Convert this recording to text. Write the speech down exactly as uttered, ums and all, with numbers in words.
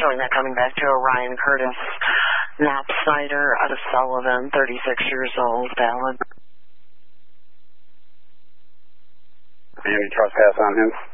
showing that coming back to Orion Curtis Knapsnyder out of Sullivan, thirty-six years old, valid. Any trespass on him?